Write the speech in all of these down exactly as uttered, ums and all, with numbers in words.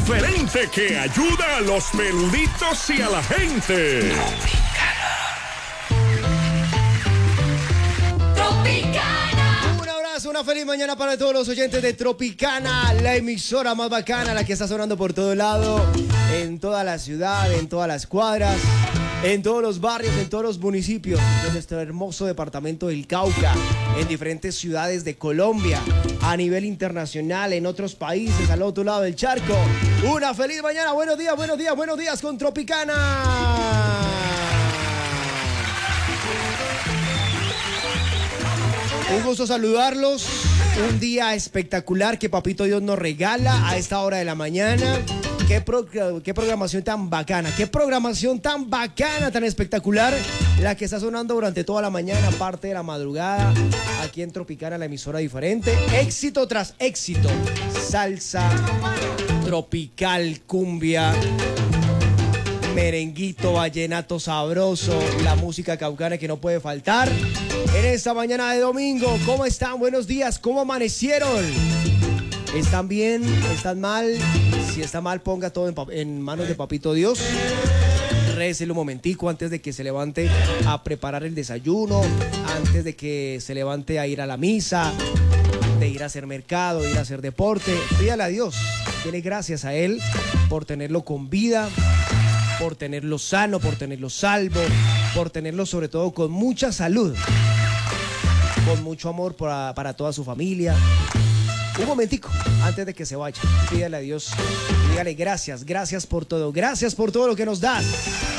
diferente que ayuda a los peluditos y a la gente. Tropicana. Un abrazo, una feliz mañana para todos los oyentes de Tropicana, la emisora más bacana, la que está sonando por todo lado, en toda la ciudad, en todas las cuadras, en todos los barrios, en todos los municipios de nuestro hermoso departamento del Cauca, en diferentes ciudades de Colombia, a nivel internacional, en otros países, al otro lado del charco. Una feliz mañana, buenos días, buenos días, buenos días con Tropicana. Un gusto saludarlos, un día espectacular que Papito Dios nos regala a esta hora de la mañana. Qué, pro, qué programación tan bacana, qué programación tan bacana, tan espectacular, la que está sonando durante toda la mañana, parte de la madrugada, aquí en Tropicana, la emisora diferente. Éxito tras éxito, salsa, tropical, cumbia, merenguito, vallenato sabroso, la música caucana que no puede faltar. En esta mañana de domingo, ¿cómo están? Buenos días, ¿cómo amanecieron? ¿Están bien? ¿Están mal? Si está mal, ponga todo en, en manos de Papito Dios. Récelo un momentico antes de que se levante a preparar el desayuno, antes de que se levante a ir a la misa, de ir a hacer mercado, de ir a hacer deporte. Pídale a Dios, dele gracias a Él por tenerlo con vida, por tenerlo sano, por tenerlo salvo, por tenerlo sobre todo con mucha salud, con mucho amor para, para toda su familia. Un momentico, antes de que se vaya, pídale a Dios y dígale gracias, gracias por todo, gracias por todo lo que nos das.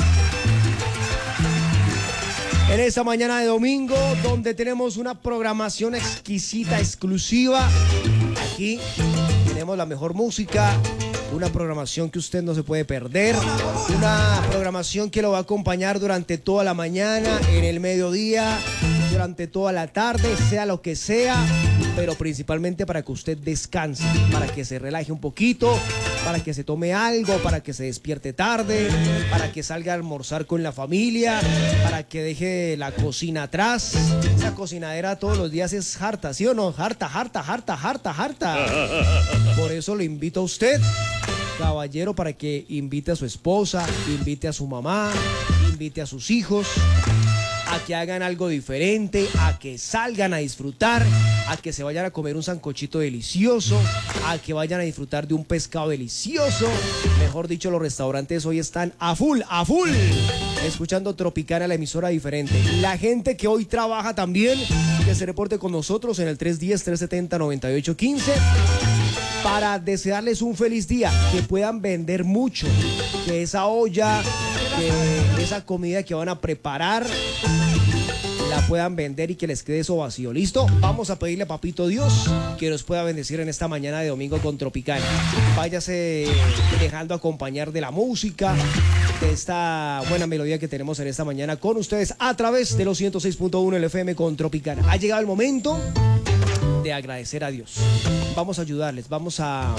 En esta mañana de domingo, donde tenemos una programación exquisita, exclusiva, aquí tenemos la mejor música, una programación que usted no se puede perder, una programación que lo va a acompañar durante toda la mañana, en el mediodía, durante toda la tarde, sea lo que sea, pero principalmente para que usted descanse, para que se relaje un poquito, para que se tome algo, para que se despierte tarde, para que salga a almorzar con la familia, para que deje la cocina atrás. Esa cocinadera todos los días es harta, ¿sí o no? Harta, harta, harta, harta, harta. Por eso lo invito a usted, caballero, para que invite a su esposa, invite a su mamá, invite a sus hijos, a que hagan algo diferente, a que salgan a disfrutar, a que se vayan a comer un sancochito delicioso, a que vayan a disfrutar de un pescado delicioso. Mejor dicho, los restaurantes hoy están a full, a full, escuchando Tropicana, la emisora diferente. La gente que hoy trabaja también, que se reporte con nosotros en el tres uno cero, tres siete cero, nueve ocho uno cinco para desearles un feliz día, que puedan vender mucho, que esa olla, que esa comida que van a preparar la puedan vender y que les quede eso vacío. ¿Listo? Vamos a pedirle a Papito Dios que nos pueda bendecir en esta mañana de domingo con Tropicana. Váyase dejando acompañar de la música, de esta buena melodía que tenemos en esta mañana con ustedes a través de los ciento seis punto uno L F M con Tropicana. Ha llegado el momento de agradecer a Dios. Vamos a ayudarles, vamos a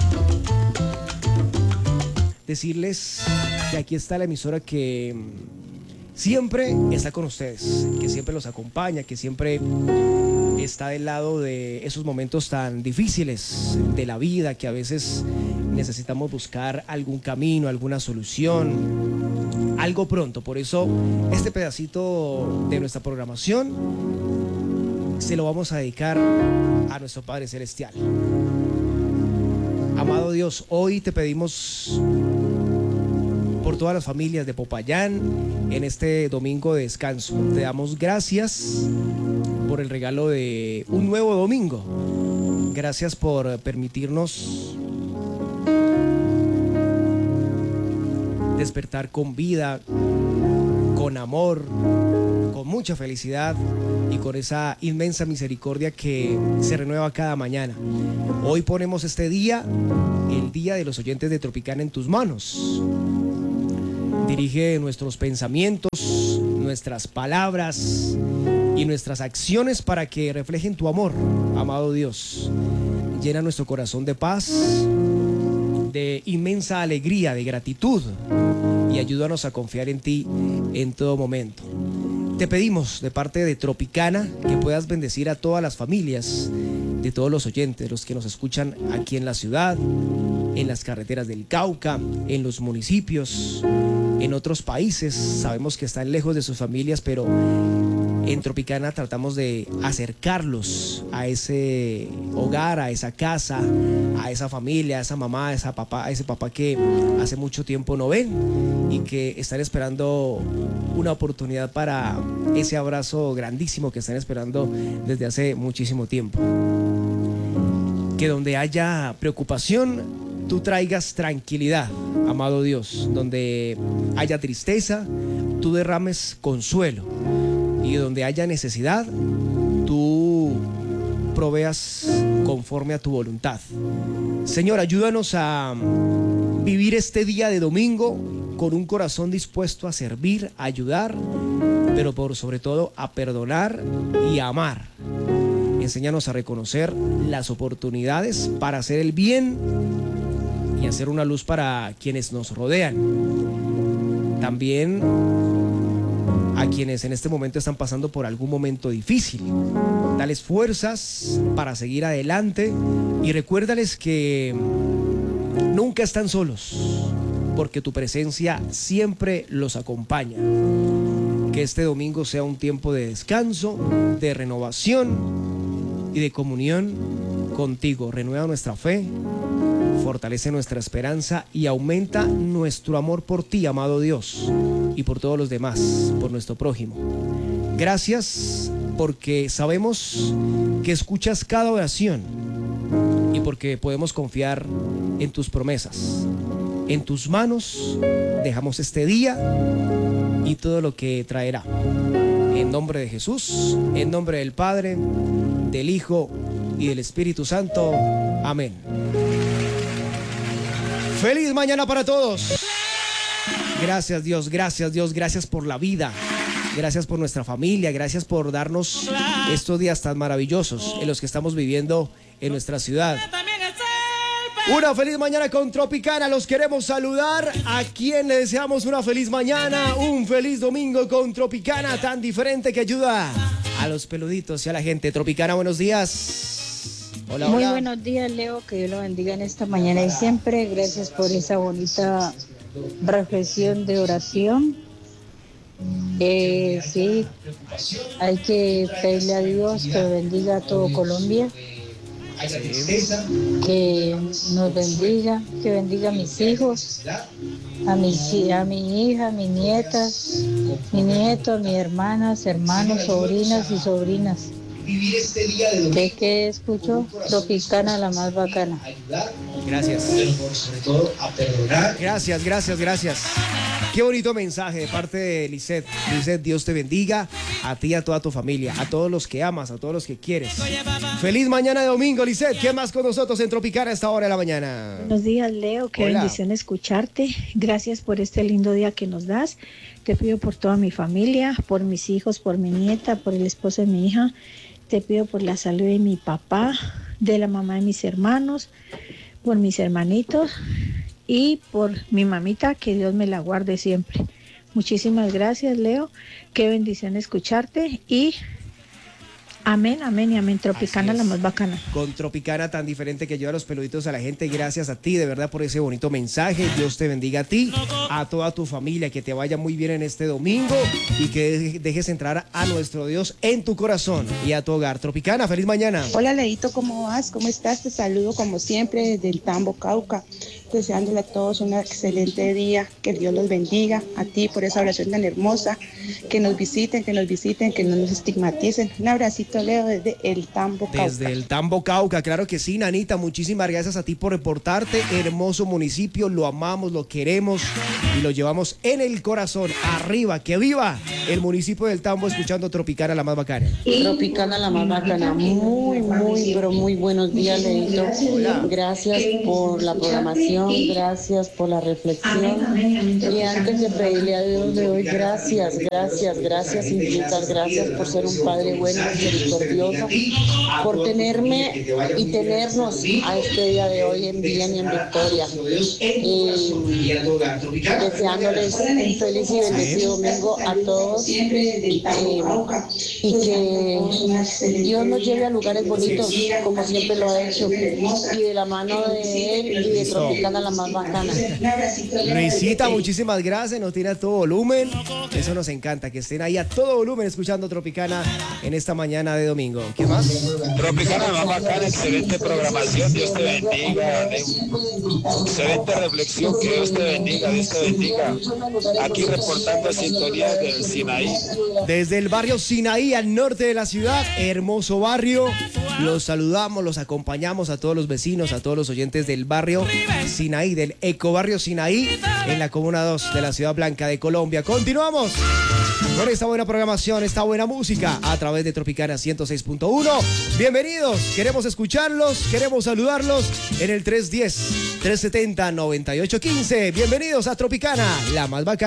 decirles que aquí está la emisora que siempre está con ustedes, que siempre los acompaña, que siempre está del lado de esos momentos tan difíciles de la vida, que a veces necesitamos buscar algún camino, alguna solución, algo pronto. Por eso este pedacito de nuestra programación se lo vamos a dedicar a nuestro Padre Celestial. Amado Dios, hoy te pedimos por todas las familias de Popayán en este domingo de descanso. Te damos gracias por el regalo de un nuevo domingo. Gracias por permitirnos despertar con vida, con amor, con mucha felicidad y con esa inmensa misericordia que se renueva cada mañana. Hoy ponemos este día, el día de los oyentes de Tropicana, en tus manos. Dirige nuestros pensamientos, nuestras palabras y nuestras acciones para que reflejen tu amor, amado Dios. Llena nuestro corazón de paz, de inmensa alegría, de gratitud, y ayúdanos a confiar en ti en todo momento. Te pedimos de parte de Tropicana que puedas bendecir a todas las familias, de todos los oyentes, los que nos escuchan aquí en la ciudad, en las carreteras del Cauca, en los municipios, en otros países. Sabemos que están lejos de sus familias, pero en Tropicana tratamos de acercarlos a ese hogar, a esa casa, a esa familia, a esa mamá, a esa papá, a ese papá que hace mucho tiempo no ven y que están esperando una oportunidad para ese abrazo grandísimo que están esperando desde hace muchísimo tiempo. Que donde haya preocupación, tú traigas tranquilidad, amado Dios. Donde haya tristeza, tú derrames consuelo. Y donde haya necesidad, tú proveas conforme a tu voluntad. Señor, ayúdanos a vivir este día de domingo con un corazón dispuesto a servir, a ayudar, pero por sobre todo a perdonar y a amar. Enséñanos a reconocer las oportunidades para hacer el bien y hacer una luz para quienes nos rodean. También a quienes en este momento están pasando por algún momento difícil. Dales fuerzas para seguir adelante y recuérdales que nunca están solos, porque tu presencia siempre los acompaña. Que este domingo sea un tiempo de descanso, de renovación y de comunión contigo. Renueva nuestra fe, fortalece nuestra esperanza y aumenta nuestro amor por ti, amado Dios, y por todos los demás, por nuestro prójimo. Gracias porque sabemos que escuchas cada oración y porque podemos confiar en tus promesas. En tus manos dejamos este día y todo lo que traerá. En nombre de Jesús, en nombre del Padre, del Hijo y del Espíritu Santo. Amén. ¡Feliz mañana para todos! Gracias Dios, gracias Dios, gracias por la vida. Gracias por nuestra familia, gracias por darnos estos días tan maravillosos en los que estamos viviendo en nuestra ciudad. Una feliz mañana con Tropicana, los queremos saludar. A quien le deseamos una feliz mañana, un feliz domingo con Tropicana, tan diferente que ayuda a los peluditos y a la gente. Tropicana, buenos días. Hola, Muy hola. buenos días, Leo, que Dios lo bendiga en esta mañana y siempre. Gracias por esa bonita reflexión de oración. Eh, sí, hay que pedirle a Dios que bendiga a todo Colombia, que nos bendiga, que bendiga a mis hijos, a mi, a mi hija, a mis nietas, mi nieto, a mis hermanas, hermanos, sobrinas y sobrinas. ¿De qué escucho? Tropicana, la más bacana. Gracias. Gracias, gracias, gracias. Qué bonito mensaje de parte de Lisette. Lisette, Dios te bendiga, a ti y a toda tu familia, a todos los que amas, a todos los que quieres. Feliz mañana de domingo, Lisette. ¿Quién más con nosotros en Tropicana a esta hora de la mañana? Buenos días, Leo. Qué Hola. bendición escucharte. Gracias por este lindo día que nos das. Te pido por toda mi familia, por mis hijos, por mi nieta, por el esposo de mi hija. Te pido por la salud de mi papá, de la mamá de mis hermanos, por mis hermanitos y por mi mamita, que Dios me la guarde siempre. Muchísimas gracias, Leo. Qué bendición escucharte y amén, amén y amén. Tropicana, la más bacana. Con Tropicana, tan diferente que lleva los peluditos a la gente. Gracias a ti, de verdad, por ese bonito mensaje. Dios te bendiga a ti, a toda tu familia. Que te vaya muy bien en este domingo y que dejes entrar a nuestro Dios en tu corazón y a tu hogar. Tropicana, feliz mañana. Hola, Leito, ¿cómo vas? ¿Cómo estás? Te saludo como siempre desde el Tambo, Cauca, deseándole a todos un excelente día, que Dios los bendiga, a ti por esa oración tan hermosa, que nos visiten, que nos visiten, que no nos estigmaticen. Un abracito, Leo, desde el Tambo, Cauca. Desde el Tambo, Cauca, claro que sí, Nanita, muchísimas gracias a ti por reportarte. Hermoso municipio, lo amamos, lo queremos y lo llevamos en el corazón. Arriba, que viva el municipio del Tambo, escuchando Tropicana, la más bacana. Tropicana, la más bacana. Muy, muy, pero muy buenos días, Leito. Gracias por la programación, gracias por la reflexión. Y antes de pedirle a Dios de hoy, gracias, gracias, gracias, infinitas gracias por ser un Padre bueno, misericordioso, por tenerme y tenernos a este día de hoy en bien y en victoria. Y deseándoles un feliz y bendecido domingo a todos. Eh, y que Dios nos lleve a lugares bonitos, como siempre lo ha hecho. Y de la mano de Él y de Tropicana Tropicana la más bacana. Luisita, muchísimas gracias, nos tiene a todo volumen. Eso nos encanta, que estén ahí a todo volumen escuchando Tropicana en esta mañana de domingo. ¿Qué más? Tropicana la más bacana, excelente programación, Dios te bendiga. Excelente reflexión, que Dios te bendiga, Dios te bendiga. Aquí reportando sintonía del Sinaí. Desde el barrio Sinaí, al norte de la ciudad, hermoso barrio. Los saludamos, los acompañamos a todos los vecinos, a todos los oyentes del barrio Sinaí, del ecobarrio Sinaí, en la Comuna dos de la Ciudad Blanca de Colombia. Continuamos con esta buena programación, esta buena música a través de Tropicana ciento seis punto uno. Bienvenidos, queremos escucharlos, queremos saludarlos en el tres uno cero, tres siete cero, nueve ocho uno cinco. Bienvenidos a Tropicana, la más bacana.